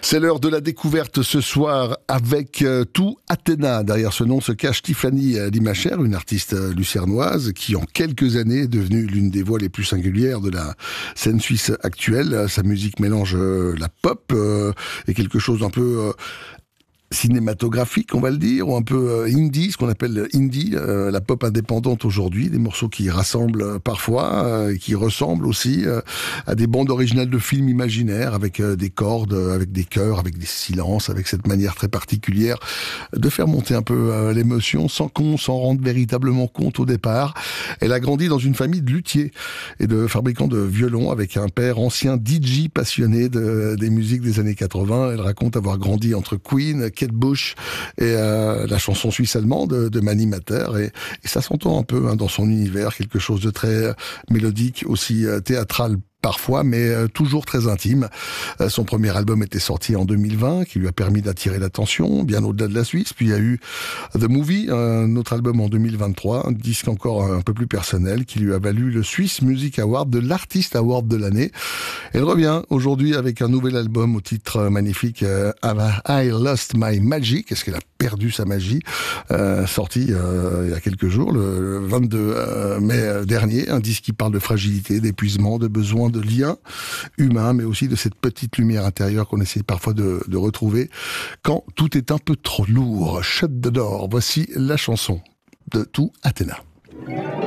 C'est l'heure de la découverte ce soir avec tout Athéna. Derrière ce nom se cache Tiffany Limacher, une artiste lucernoise qui en quelques années est devenue l'une des voix les plus singulières de la scène suisse actuelle. Sa musique mélange la pop et quelque chose d'un peu cinématographique, on va le dire, ou un peu indie, ce qu'on appelle indie, la pop indépendante aujourd'hui, des morceaux qui rassemblent parfois, et qui ressemblent aussi à des bandes originales de films imaginaires, avec des cordes, avec des chœurs, avec des silences, avec cette manière très particulière de faire monter un peu l'émotion sans qu'on s'en rende véritablement compte au départ. Elle a grandi dans une famille de luthiers et de fabricants de violons, avec un père ancien DJ passionné des musiques des années 80. Elle raconte avoir grandi entre Queen, Kate Bush et la chanson suisse allemande de Mani Mater, et ça s'entend un peu dans son univers, quelque chose de très mélodique, aussi théâtral parfois, mais toujours très intime. Son premier album était sorti en 2020, qui lui a permis d'attirer l'attention, bien au-delà de la Suisse. Puis il y a eu The Movie, un autre album en 2023, un disque encore un peu plus personnel, qui lui a valu le Swiss Music Award, de l'Artist Award de l'année. Elle revient aujourd'hui avec un nouvel album au titre magnifique, Have I Lost My Magic? Est-ce qu'elle a perdu sa magie? Sorti il y a quelques jours, le 22 mai dernier, un disque qui parle de fragilité, d'épuisement, de besoin de liens humains, mais aussi de cette petite lumière intérieure qu'on essaie parfois de retrouver quand tout est un peu trop lourd. Shut the door, voici la chanson de tout Athéna.